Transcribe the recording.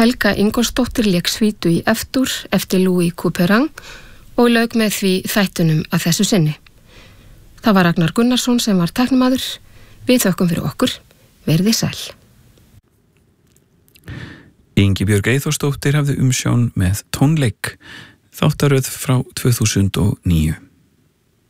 Helga Ingólfsdóttir lék svítu í F-dúr eftir Louis Couperin og lauk með því þættunum að þessu sinni. Það var Ragnar Gunnarsson sem var tæknimaður. Við þökkum fyrir okkur. Verið sæl. Ingibjörg Eyþórsdóttir hafði umsjón með Tónleik, þáttaröð frá 2009.